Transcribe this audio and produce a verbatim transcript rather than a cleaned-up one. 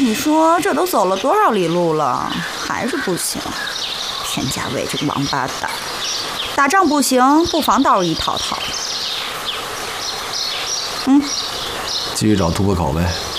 你说这都走了多少里路了，还是不行。田家伟这个王八蛋，打仗不行，不妨倒是一套套。嗯， 继续找突破口呗。